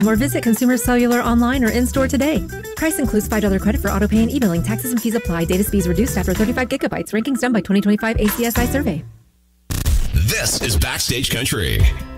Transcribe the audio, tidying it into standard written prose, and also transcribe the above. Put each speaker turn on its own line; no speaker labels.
Or visit Consumer Cellular online or in-store today. Price includes $5 credit for autopay and e-billing. Taxes and fees apply. Data speeds reduced after 35 gigabytes. Rankings done by 2025 ACSI survey.
This is Backstage Country.